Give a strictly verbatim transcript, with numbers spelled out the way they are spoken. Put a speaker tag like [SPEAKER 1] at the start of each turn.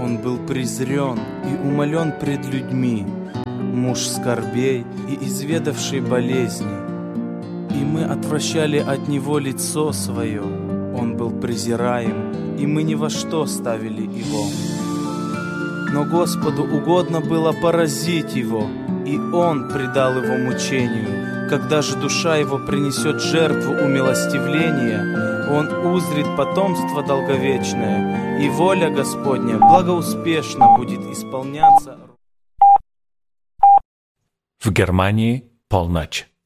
[SPEAKER 1] Он был презрен и умолен пред людьми, муж скорбей и изведавший болезни. И мы отвращали от него лицо свое, он был презираем, и мы ни во что ставили его. Но Господу угодно было поразить его, и он предал его мучению. Когда же душа его принесет жертву умилостивления, он узрит потомство долговечное, и воля Господня благоуспешно будет исполняться.
[SPEAKER 2] В Германии полночь.